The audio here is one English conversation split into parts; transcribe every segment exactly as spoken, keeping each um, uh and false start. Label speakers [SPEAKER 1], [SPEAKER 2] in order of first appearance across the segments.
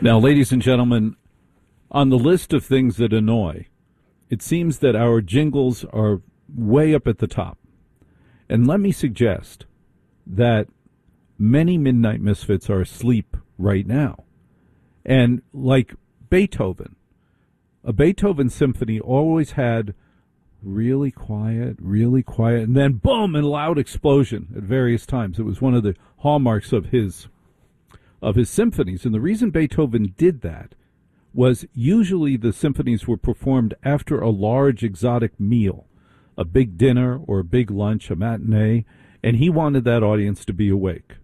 [SPEAKER 1] Now, ladies and gentlemen, on the list of things that annoy, it seems that our jingles are way up at the top. And let me suggest that many Midnight Misfits are asleep right now. And like Beethoven, a Beethoven symphony always had really quiet, really quiet, and then boom, and loud explosion at various times. It was one of the hallmarks of his of his symphonies. And the reason Beethoven did that was usually the symphonies were performed after a large exotic meal, a big dinner or a big lunch, a matinee, and he wanted that audience to be awake.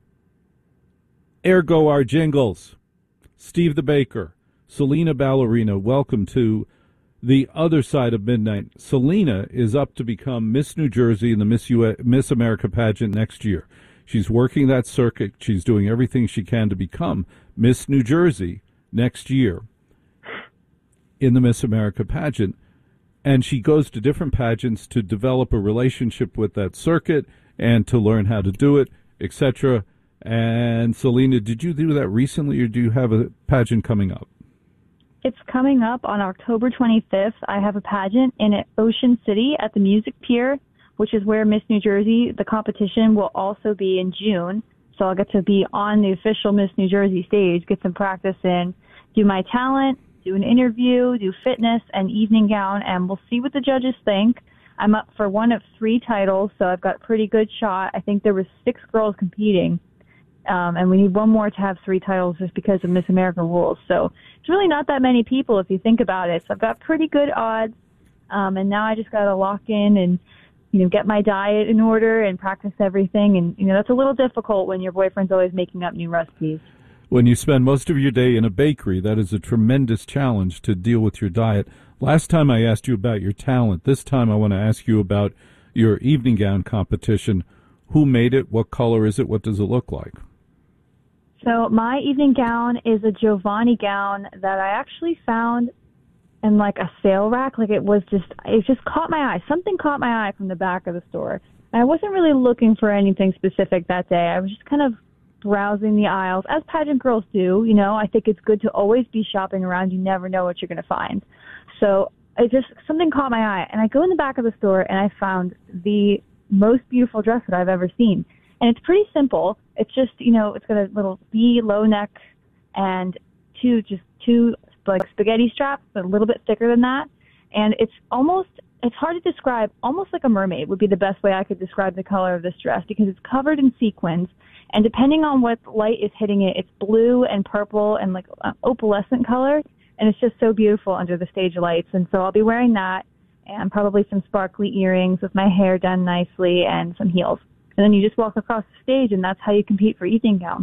[SPEAKER 1] Ergo our jingles. Steve the Baker, Selena Ballerina, welcome to the other side of midnight. Selena is up to become Miss New Jersey in the Miss U- Miss America pageant next year. She's working that circuit. She's doing everything she can to become Miss New Jersey next year in the Miss America pageant. And she goes to different pageants to develop a relationship with that circuit and to learn how to do it, et cetera. And Selena, did you do that recently, or do you have a pageant coming up?
[SPEAKER 2] It's coming up on October twenty-fifth. I have a pageant in Ocean City at the Music Pier, which is where Miss New Jersey, the competition, will also be in June. So I'll get to be on the official Miss New Jersey stage, get some practice in, do my talent, do an interview, do fitness, and evening gown, and we'll see what the judges think. I'm up for one of three titles, so I've got a pretty good shot. I think there was six girls competing, um, and we need one more to have three titles just because of Miss America rules. So it's really not that many people if you think about it. So I've got pretty good odds, um, and now I just got to lock in and you know, get my diet in order and practice everything. And, you know, that's a little difficult when your boyfriend's always making up new recipes.
[SPEAKER 1] When you spend most of your day in a bakery, that is a tremendous challenge to deal with your diet. Last time I asked you about your talent. This time I want to ask you about your evening gown competition. Who made it? What color is it? What does it look like?
[SPEAKER 2] So my evening gown is a Giovanni gown that I actually found in like a sale rack. Like it was just, it just caught my eye. Something caught my eye from the back of the store. And I wasn't really looking for anything specific that day. I was just kind of browsing the aisles, as pageant girls do. You know, I think it's good to always be shopping around. You never know what you're going to find. So it just, something caught my eye. And I go in the back of the store and I found the most beautiful dress that I've ever seen. And it's pretty simple. It's just, you know, it's got a little V low neck and two, just two like spaghetti straps, but a little bit thicker than that. And it's almost, it's hard to describe, almost like a mermaid would be the best way I could describe the color of this dress, because it's covered in sequins. And depending on what light is hitting it, it's blue and purple and like an opalescent color. And it's just so beautiful under the stage lights. And so I'll be wearing that and probably some sparkly earrings with my hair done nicely and some heels. And then you just walk across the stage, and that's how you compete for evening gowns.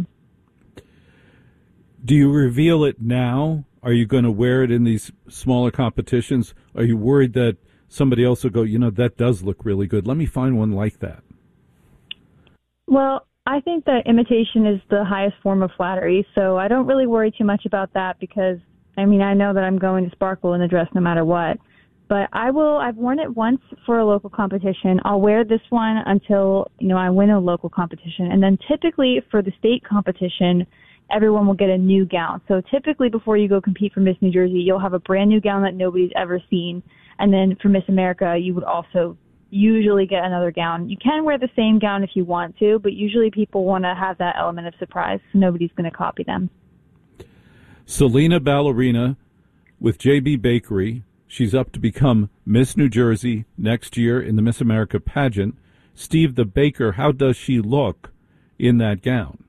[SPEAKER 1] Do you reveal it now? Are you going to wear it in these smaller competitions? Are you worried that somebody else will go, you know, that does look really good. Let me find one like that.
[SPEAKER 2] Well, I think that imitation is the highest form of flattery, so I don't really worry too much about that because, I mean, I know that I'm going to sparkle in the dress no matter what. But I will, I've worn it once for a local competition. I'll wear this one until, you know, I win a local competition. And then typically for the state competition, everyone will get a new gown. So typically before you go compete for Miss New Jersey, you'll have a brand new gown that nobody's ever seen. And then for Miss America, you would also usually get another gown. You can wear the same gown if you want to, but usually people want to have that element of surprise, so nobody's going to copy them.
[SPEAKER 1] Selena Ballerina with J B Bakery. She's up to become Miss New Jersey next year in the Miss America pageant. Steve the Baker, how does she look in that gown?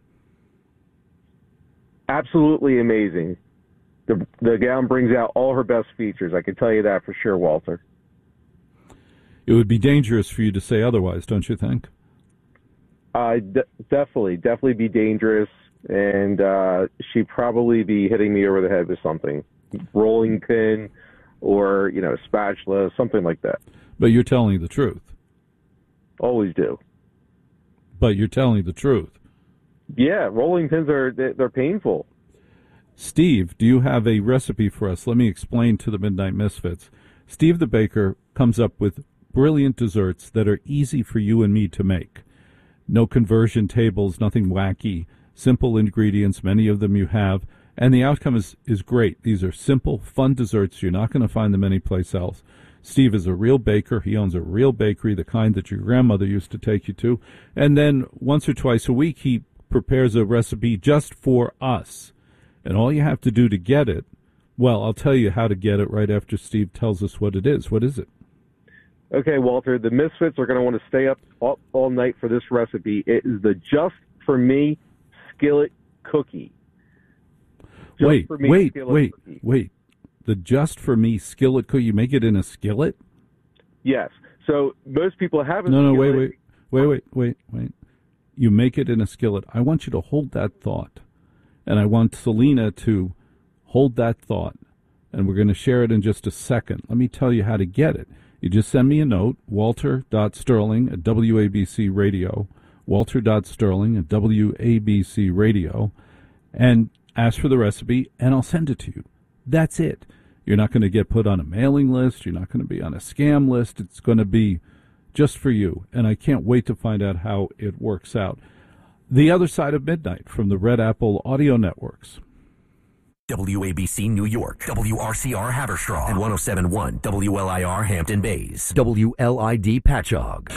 [SPEAKER 3] Absolutely amazing. The the gown brings out all her best features. I can tell you that for sure, Walter.
[SPEAKER 1] It would be dangerous for you to say otherwise, don't you think?
[SPEAKER 3] Uh, d- definitely, definitely be dangerous, and uh, she'd probably be hitting me over the head with something, rolling pin, or you know, spatula, something like that.
[SPEAKER 1] But you're telling the truth.
[SPEAKER 3] Always do.
[SPEAKER 1] But you're telling the truth.
[SPEAKER 3] Yeah, rolling pins are they're painful.
[SPEAKER 1] Steve, do you have a recipe for us? Let me explain to the Midnight Misfits. Steve the Baker comes up with brilliant desserts that are easy for you and me to make. No conversion tables, nothing wacky. simple ingredients, many of them you have, and the outcome is, is great. These are simple, fun desserts. You're not going to find them anyplace else. Steve is a real baker. He owns a real bakery, the kind that your grandmother used to take you to. And then once or twice a week, he prepares a recipe just for us. And all you have to do to get it, well, I'll tell you how to get it right after Steve tells us what it is. What is it?
[SPEAKER 3] Okay, Walter, the Misfits are going to want to stay up all, all night for this recipe. It is the Just For Me skillet cookie. Just
[SPEAKER 1] wait,
[SPEAKER 3] for me
[SPEAKER 1] wait,
[SPEAKER 3] skillet
[SPEAKER 1] wait,
[SPEAKER 3] cookie.
[SPEAKER 1] wait. The Just For Me skillet cookie, you make it in a skillet?
[SPEAKER 3] Yes. So most people have a
[SPEAKER 1] No, no,
[SPEAKER 3] skillet.
[SPEAKER 1] wait, wait, wait, wait, wait, wait. You make it in a skillet. I want you to hold that thought. And I want Selena to hold that thought. And we're going to share it in just a second. Let me tell you how to get it. You just send me a note, walter dot sterling at W A B C Radio, walter dot sterling at W A B C Radio, and ask for the recipe, and I'll send it to you. That's it. You're not going to get put on a mailing list. You're not going to be on a scam list. It's going to be just for you, and I can't wait to find out how it works out. The Other Side of Midnight from the Red Apple Audio Networks.
[SPEAKER 4] W A B C New York, W R C R Haverstraw, and one oh seven point one W L I R Hampton Bays, W L I D Patchogue.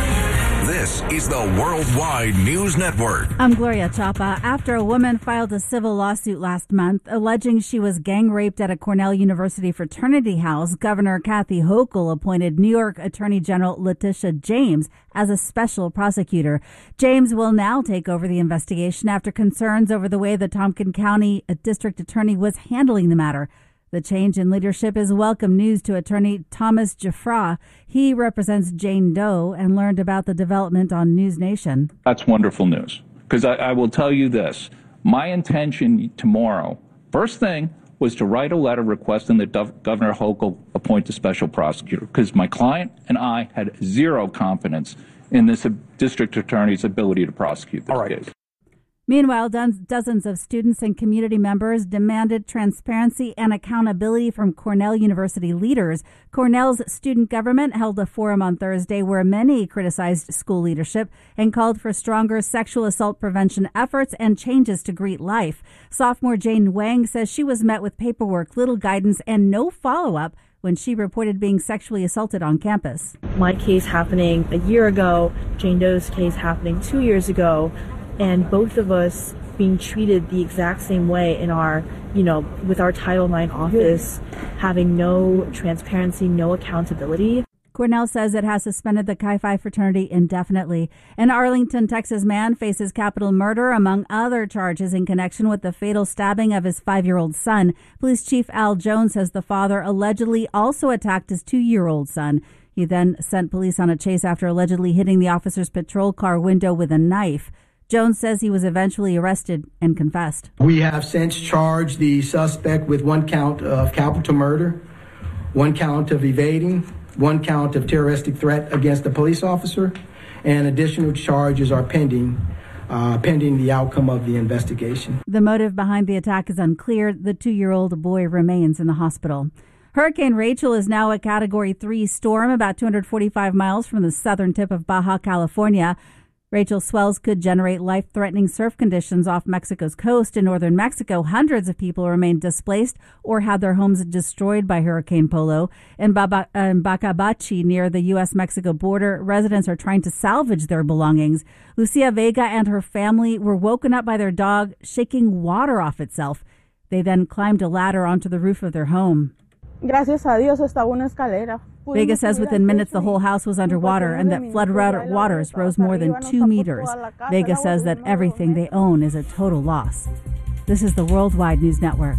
[SPEAKER 4] This is the Worldwide News Network.
[SPEAKER 5] I'm Gloria Chapa. After a woman filed a civil lawsuit last month alleging she was gang raped at a Cornell University fraternity house, Governor Kathy Hochul appointed New York Attorney General Letitia James as a special prosecutor. James will now take over the investigation after concerns over the way the Tompkins County District Attorney was handling the matter. The change in leadership is welcome news to attorney Thomas Giuffra. He represents Jane Doe and learned about the development on News Nation.
[SPEAKER 6] That's wonderful news, because I, I will tell you this. My intention tomorrow, first thing, was to write a letter requesting that Gov- Governor Hochul appoint a special prosecutor, because my client and I had zero confidence in this uh, district attorney's ability to prosecute this
[SPEAKER 7] All right.
[SPEAKER 6] case.
[SPEAKER 5] Meanwhile, dozens of students and community members demanded transparency and accountability from Cornell University leaders. Cornell's student government held a forum on Thursday where many criticized school leadership and called for stronger sexual assault prevention efforts and changes to Greet Life. Sophomore Jane Wang says she was met with paperwork, little guidance, and no follow-up when she reported being sexually assaulted on campus.
[SPEAKER 8] My case happening a year ago, Jane Doe's case happening two years ago, and both of us being treated the exact same way in our, you know, with our Title nine office, having no transparency, no accountability.
[SPEAKER 5] Cornell says it has suspended the Chi Phi fraternity indefinitely. An Arlington, Texas man faces capital murder, among other charges in connection with the fatal stabbing of his five-year-old son. Police Chief Al Jones says the father allegedly also attacked his two-year-old son. He then sent police on a chase after allegedly hitting the officer's patrol car window with a knife. Jones says he was eventually arrested and confessed.
[SPEAKER 7] We have since charged the suspect with one count of capital murder, one count of evading, one count of terroristic threat against a police officer, and additional charges are pending, uh, pending the outcome of the investigation.
[SPEAKER 5] The motive behind the attack is unclear. The two-year-old boy remains in the hospital. Hurricane Rachel is now a Category three storm about two hundred forty-five miles from the southern tip of Baja California. Rachel's swells could generate life-threatening surf conditions off Mexico's coast. In northern Mexico, hundreds of people remain displaced or had their homes destroyed by Hurricane Polo. In, Baba, uh, in Bacabachi, near the U S Mexico border, residents are trying to salvage their belongings. Lucia Vega and her family were woken up by their dog shaking water off itself. They then climbed a ladder onto the roof of their home.
[SPEAKER 9] Gracias a Dios estaba una escalera.
[SPEAKER 5] Vega says within minutes the whole house was underwater and that flood waters rose more than two meters. Vega says that everything they own is a total loss. This is the Worldwide News Network.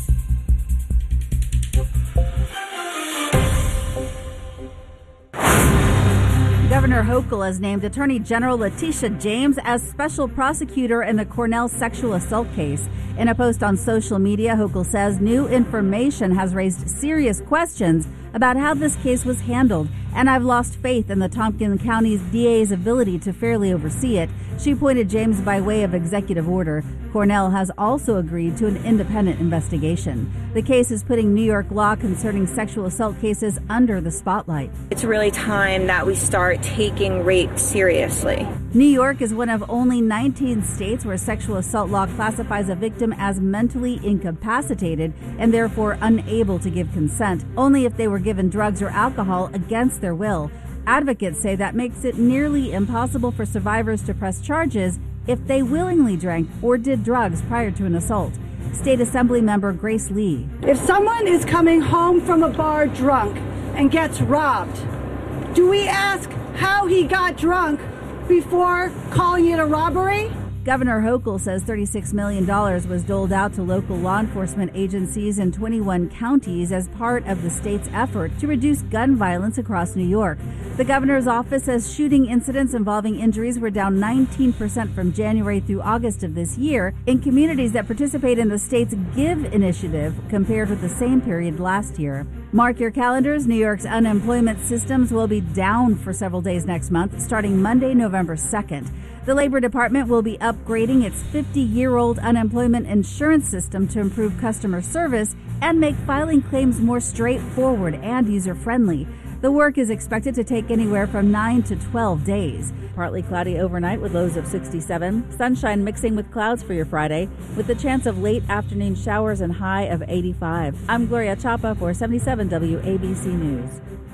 [SPEAKER 5] Governor Hochul has named Attorney General Letitia James as special prosecutor in the Cornell sexual assault case. In a post on social media, Hochul says new information has raised serious questions about how this case was handled, and I've lost faith in the Tompkins County's D A's ability to fairly oversee it. She appointed James by way of executive order. Cornell has also agreed to an independent investigation. The case is putting New York law concerning sexual assault cases under the spotlight.
[SPEAKER 10] It's really time that we start taking rape seriously.
[SPEAKER 5] New York is one of only nineteen states where sexual assault law classifies a victim as mentally incapacitated and therefore unable to give consent, only if they were given drugs or alcohol against their will. Advocates say that makes it nearly impossible for survivors to press charges if they willingly drank or did drugs prior to an assault. State Assembly member Grace Lee.
[SPEAKER 11] If someone is coming home from a bar drunk and gets robbed, do we ask how he got drunk before calling it a robbery?
[SPEAKER 5] Governor Hochul says thirty-six million dollars was doled out to local law enforcement agencies in twenty-one counties as part of the state's effort to reduce gun violence across New York. The governor's office says shooting incidents involving injuries were down nineteen percent from January through August of this year in communities that participate in the state's GIVE initiative compared with the same period last year. Mark your calendars. New York's unemployment systems will be down for several days next month, starting Monday, November second. The Labor Department will be upgrading its fifty-year-old unemployment insurance system to improve customer service and make filing claims more straightforward and user-friendly. The work is expected to take anywhere from nine to twelve days. Partly cloudy overnight with lows of sixty-seven. Sunshine mixing with clouds for your Friday, with the chance of late afternoon showers and high of eighty-five. I'm Gloria Chapa for seventy-seven W A B C News.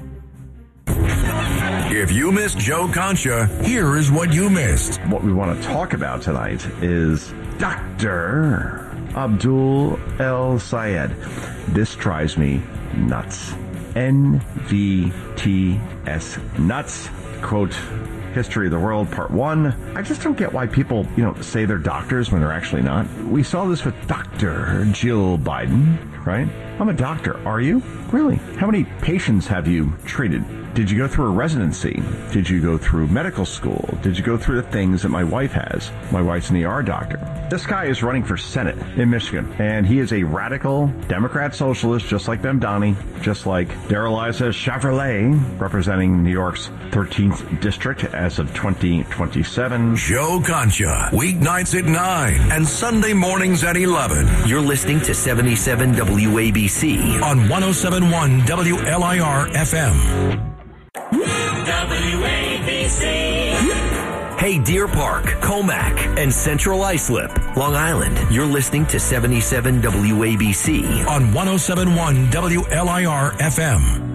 [SPEAKER 4] If you missed Joe Concha, here is what you missed.
[SPEAKER 12] What we want to talk about tonight is Doctor Abdul El Sayed. This drives me nuts. N V T S, nuts. Quote, History of the World, Part one. I just don't get why people, you know, say they're doctors when they're actually not. We saw this with Doctor Jill Biden, right? I'm a doctor. Are you? Really? How many patients have you treated? Did you go through a residency? Did you go through medical school? Did you go through the things that my wife has? My wife's an E R doctor. This guy is running for Senate in Michigan, and he is a radical Democrat socialist, just like Mamdani, just like Darrell-Issa Chevrolet, representing New York's thirteenth district as of twenty twenty-seven.
[SPEAKER 4] Joe Concha, weeknights at nine and Sunday mornings at eleven. You're listening to seventy-seven W A B C on one oh seven point one W L I R F M. W A B C. Hey, Deer Park, Comac, and Central Islip, Long Island. You're listening to seventy-seven W A B C on one oh seven point one W L I R F M.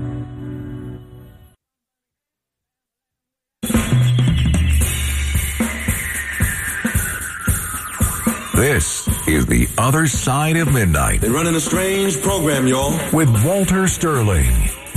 [SPEAKER 4] This is The Other Side of Midnight.
[SPEAKER 13] They're running a strange program, y'all.
[SPEAKER 4] With Walter Sterling.